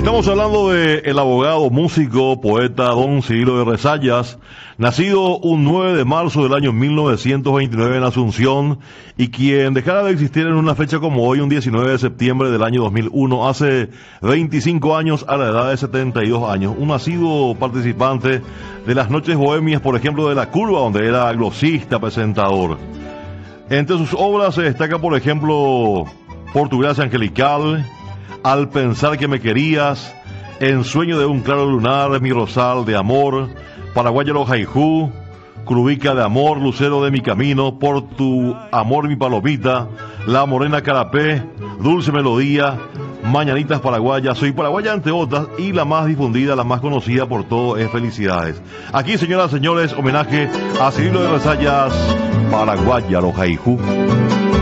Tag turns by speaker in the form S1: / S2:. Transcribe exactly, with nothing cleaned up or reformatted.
S1: Estamos hablando de el abogado, músico, poeta don Cirilo de Rezayas, nacido un nueve de marzo del año mil novecientos veintinueve en Asunción, y quien dejara de existir en una fecha como hoy, un diecinueve de septiembre del año dos mil uno, hace veinticinco años, a la edad de setenta y dos años. Un asiduo participante de las noches bohemias, por ejemplo, de La Curva, donde era glosista, presentador. Entre sus obras se destaca, por ejemplo, Por tu gracia angelical, Al pensar que me querías, En sueño de un claro lunar, Mi rosal de amor, Paraguayaro Jaijú, Clubica de amor, Lucero de mi camino, Por tu amor mi palomita, La morena carapé, Dulce melodía, Mañanitas paraguayas, Soy paraguaya, entre otras, y la más difundida, la más conocida por todo, es Felicidades. Aquí, señoras y señores, homenaje a Cirilo de Rezayas, Paraguayaro Jaijú.